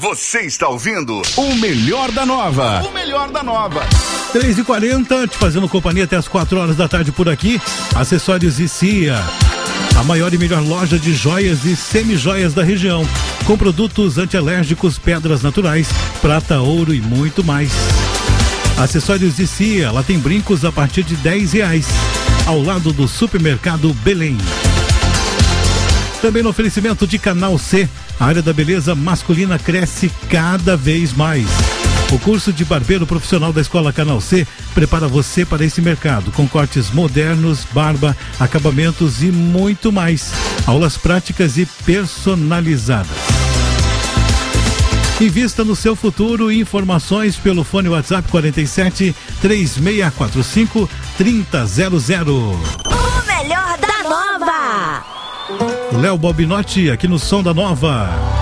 Você está ouvindo o Melhor da Nova. O Melhor da Nova. 3h40, te fazendo companhia até as 4 horas da tarde por aqui. Acessórios ICIA, a maior e melhor loja de joias e semi-joias da região, com produtos antialérgicos, pedras naturais, prata, ouro e muito mais. Acessórios ICIA, lá tem brincos a partir de R$10, ao lado do supermercado Belém. Também no oferecimento de Canal C, a área da beleza masculina cresce cada vez mais. O curso de barbeiro profissional da Escola Canal C prepara você para esse mercado, com cortes modernos, barba, acabamentos e muito mais. Aulas práticas e personalizadas. Invista no seu futuro. Informações pelo fone WhatsApp 47 3645 3000. O melhor da Nova. Léo Bobinotti aqui no Som da Nova.